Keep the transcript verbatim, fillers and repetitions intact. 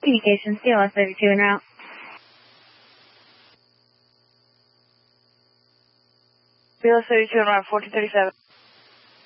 Communications, C L S thirty-two en route. C L S thirty-two en route, fourteen thirty-seven.